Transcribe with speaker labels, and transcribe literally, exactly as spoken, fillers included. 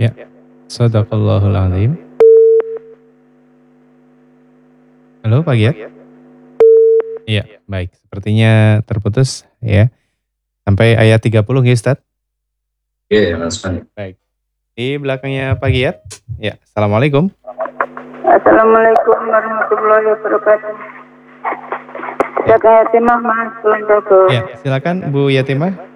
Speaker 1: Ya. Shadaqallahul adzim. Halo Pak Giat? Iya, baik. Sepertinya terputus ya. Sampai ayat tiga puluh ya Ustaz?
Speaker 2: Iya, Mas Fandi.
Speaker 1: Baik. Di belakangnya Pak Giat? Ya, Assalamualaikum.
Speaker 3: Assalamualaikum warahmatullahi wabarakatuh. Jaga Yatimah Mas Kulon Progo.
Speaker 1: Ya, silakan Bu Yatimah.